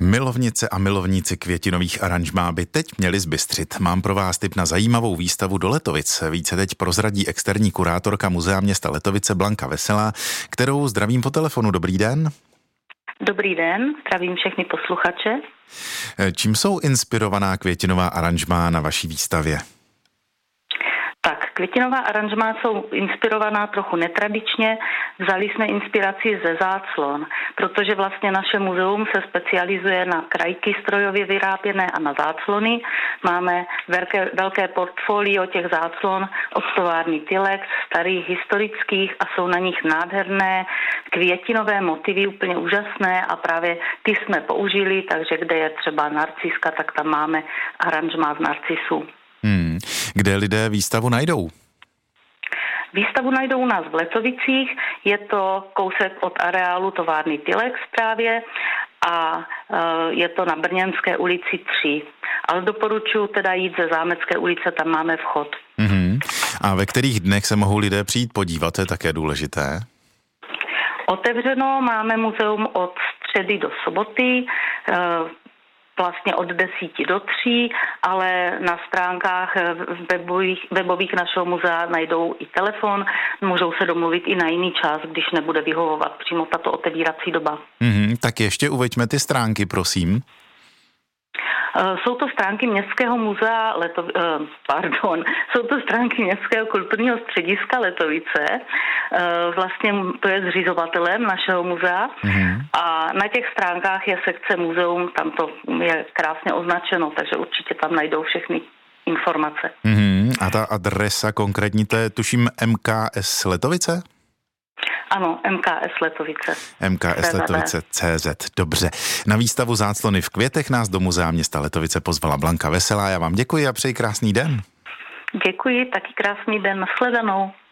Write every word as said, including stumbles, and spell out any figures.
Milovnice a milovníci květinových aranžmá by teď měli zbystřit. Mám pro vás tip na zajímavou výstavu do Letovic. Více teď prozradí externí kurátorka Muzea města Letovice Blanka Veselá, kterou zdravím po telefonu. Dobrý den. Dobrý den, zdravím všechny posluchače. Čím jsou inspirovaná květinová aranžmá na vaší výstavě? Tak, květinová aranžmá jsou inspirovaná trochu netradičně. Vzali jsme inspiraci ze záclon, protože vlastně naše muzeum se specializuje na krajky strojově vyráběné a na záclony. Máme velké, velké portfolio těch záclon od továrny Tilex, starých historických, a jsou na nich nádherné květinové motivy, úplně úžasné, a právě ty jsme použili, takže kde je třeba narciska, tak tam máme aranžmá z narcisů. Hmm. Kde lidé výstavu najdou? Výstavu najdou u nás v Letovicích, je to kousek od areálu továrny Tilex právě a je to na Brněnské ulici tři. Ale doporučuji teda jít ze Zámecké ulice, tam máme vchod. Hmm. A ve kterých dnech se mohou lidé přijít podívat, to je také důležité? Otevřeno máme muzeum od středy do soboty, vlastně od desíti do tří, ale na stránkách webových, webových našeho muzea najdou i telefon, můžou se domluvit i na jiný čas, když nebude vyhovovat přímo tato otevírací doba. Mm-hmm, tak ještě uveďme ty stránky, prosím. Jsou to stránky Městského muzea Leto, pardon, jsou to stránky Městského kulturního střediska Letovice, vlastně to je zřizovatelem našeho muzea, mm-hmm. a na těch stránkách je sekce muzeum, tam to je krásně označeno, takže určitě tam najdou všechny informace. Mm-hmm. A ta adresa konkrétní, to je tuším M K S Letovice? Ano, M K S Letovice. M K S Letovice tečka cé zet, dobře. Na výstavu Záclony v květech nás do Muzea města Letovice pozvala Blanka Veselá. Já vám děkuji a přeji krásný den. Děkuji, taky krásný den, nashledanou.